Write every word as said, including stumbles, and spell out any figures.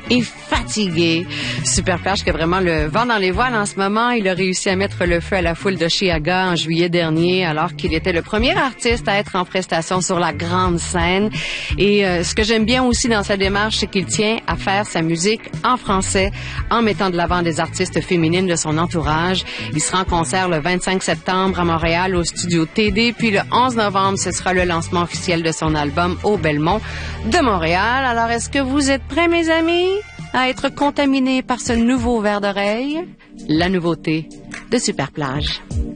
et fatigué. Super Plage qui a vraiment le vent dans les voiles en ce moment. Il a réussi à mettre le feu à la foule d'Osheaga en juillet dernier, alors qu'il était le premier artiste à être en prestation sur la grande scène. Et euh, ce que j'aime bien aussi dans sa démarche, c'est qu'il tient à faire sa musique en français, en mettant de l'avant des artistes féminines de son entourage. Il sera en concert le vingt-cinq septembre à Montréal au studio T D, puis le onze novembre, ce sera le lancement officiel de son album au Belmont de Montréal. Alors, est-ce que vous êtes prêts, mes amis, à être contaminés par ce nouveau verre d'oreille? La nouveauté de Super Plage.